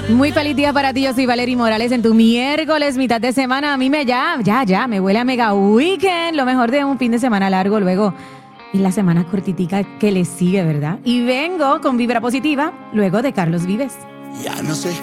Muy feliz día para ti, yo soy Valerie Morales en tu miércoles, mitad de semana. A mí me me huele a mega weekend, lo mejor de un fin de semana largo luego. Y la semana cortitica que le sigue, ¿verdad? Y vengo con vibra positiva luego de Carlos Vives. Ya no sé